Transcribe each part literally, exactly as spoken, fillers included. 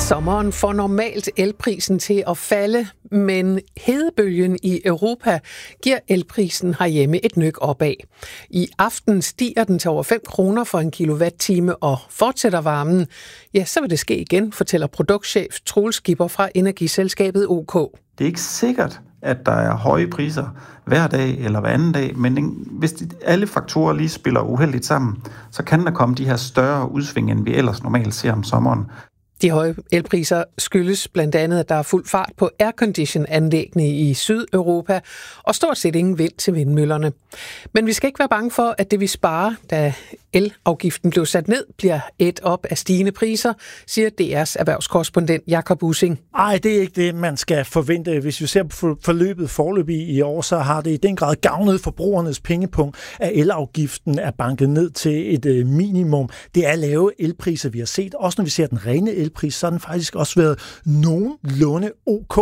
Sommeren får normalt elprisen til at falde, men hedebølgen i Europa giver elprisen herhjemme et nøk opad. I aften stiger den til over fem kroner for en kilowatt-time, og fortsætter varmen, ja, så vil det ske igen, fortæller produktchef Troels Skipper fra energiselskabet O K. Det er ikke sikkert, at der er høje priser hver dag eller hver anden dag, men hvis de, alle faktorer lige spiller uheldigt sammen, så kan der komme de her større udsving, end vi ellers normalt ser om sommeren. De høje elpriser skyldes blandt andet, at der er fuld fart på aircondition-anlæggene i Sydeuropa, og stort set ingen vind til vindmøllerne. Men vi skal ikke være bange for, at det vi sparer, da elafgiften blev sat ned, bliver ædt op af stigende priser, siger D R's erhvervskorrespondent Jakob Ussing. Ej, det er ikke det, man skal forvente. Hvis vi ser på forløbet forløbig i år, så har det i den grad gavnet forbrugernes pengepunkt, at elafgiften er banket ned til et minimum. Det er lave elpriser, vi har set. Også når vi ser den rene elpris, så har den faktisk også været nogenlunde ok.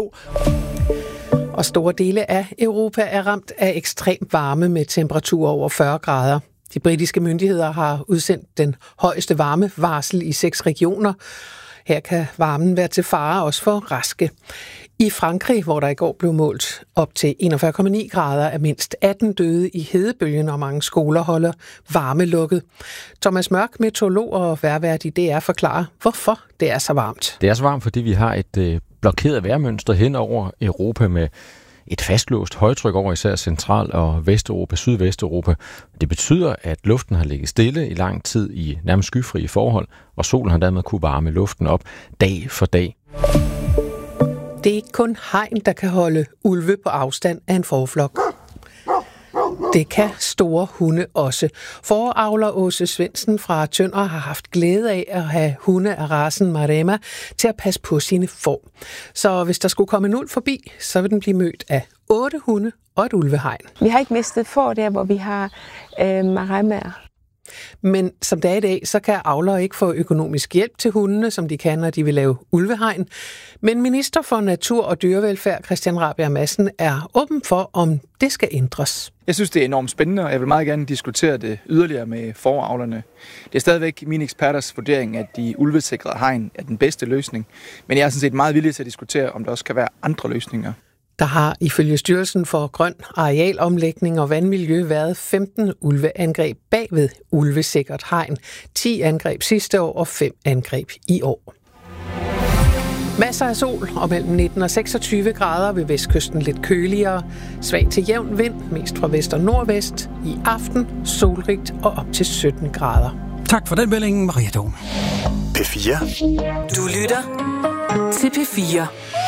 Og store dele af Europa er ramt af ekstrem varme med temperaturer over fyrre grader. De britiske myndigheder har udsendt den højeste varmevarsel i seks regioner. Her kan varmen være til fare også for raske. I Frankrig, hvor der i går blev målt op til enogfyrre komma ni grader, er mindst atten døde i hedebølgen, og mange skoler holder varme lukket. Thomas Mørk, meteorolog og vejrvært i D R, forklarer, hvorfor det er så varmt. Det er så varmt, fordi vi har et øh, blokeret vejrmønster hen over Europa med et fastlåst højtryk over især Central- og Vesteuropa, Sydvesteuropa. Det betyder, at luften har ligget stille i lang tid i nærmest skyfrie forhold, og solen har dermed kunne varme luften op dag for dag. Det er ikke kun hegn, der kan holde ulve på afstand af en forflok. Det kan store hunde også. Foravler Åse Svendsen fra Tønder har haft glæde af at have hunde af racen Maremma til at passe på sine får. Så hvis der skulle komme en ulv forbi, så vil den blive mødt af otte hunde og et ulvehegn. Vi har ikke mistet får der, hvor vi har øh, Maremmaer. Men som det er i dag, så kan avlere ikke få økonomisk hjælp til hundene, som de kan, når de vil lave ulvehegn. Men minister for Natur og Dyrevelfærd, Christian Rabjerg Madsen, er åben for, om det skal ændres. Jeg synes, det er enormt spændende, og jeg vil meget gerne diskutere det yderligere med fåreavlerne. Det er stadigvæk mine eksperters vurdering, at de ulvesikrede hegn er den bedste løsning. Men jeg er sådan set meget villig til at diskutere, om der også kan være andre løsninger. Der har ifølge Styrelsen for Grøn Arealomlægning og Vandmiljø været femten ulveangreb bagved ulvesikkert hegn. ti angreb sidste år og fem angreb i år. Masser af sol og mellem nitten og seksogtyve grader, ved vestkysten lidt køligere. Svag til jævn vind, mest fra vest og nordvest. I aften solrigt og op til sytten grader. Tak for den melding, Maria Dom. P fire. Du lytter til P fire.